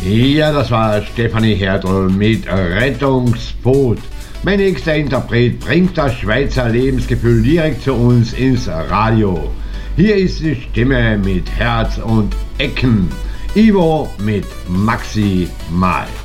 Ja, das war Stefanie Herdl mit Rettungsboot. Mein nächster Interpret bringt das Schweizer Lebensgefühl direkt zu uns ins Radio. Hier ist die Stimme mit Herz und Ecken. Ivo mit Maximal.